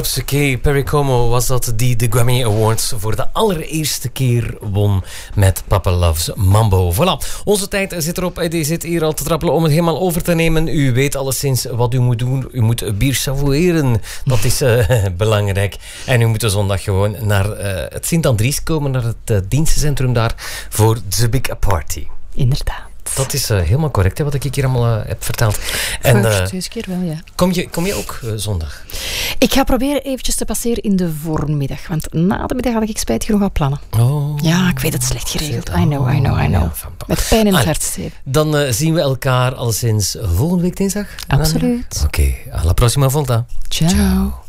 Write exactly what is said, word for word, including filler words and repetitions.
Loves. Kay Perry Como was dat die de Grammy Awards voor de allereerste keer won met Papa Loves Mambo. Voilà, onze tijd zit erop. Die zit hier al te trappelen om het helemaal over te nemen. U weet alleszins wat u moet doen. U moet bier savoureren. Dat is uh, belangrijk. En u moet de zondag gewoon naar uh, het Sint-Andries komen, naar het uh, dienstencentrum daar voor The Big Party. Inderdaad. Dat is uh, helemaal correct, hè, wat ik hier allemaal uh, heb verteld. En, uh, deze keer wel, ja. Kom je, kom je ook uh, zondag? Ik ga proberen eventjes te passeren in de voormiddag. Want na de middag had ik spijt genoeg al plannen. Oh. Ja, ik weet het slecht geregeld. I know, I know, I know. Met pijn in het hart, Steven. Dan uh, zien we elkaar al sinds volgende week dinsdag. Absoluut. Oké, okay. Alla prossima volta. Ciao. Ciao.